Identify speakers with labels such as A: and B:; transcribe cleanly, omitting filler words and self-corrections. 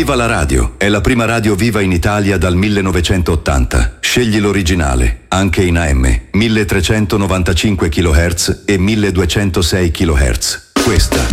A: Viva la radio! È la prima radio viva in Italia dal 1980. Scegli l'originale, anche in AM, 1395 kHz e 1206 kHz. Questa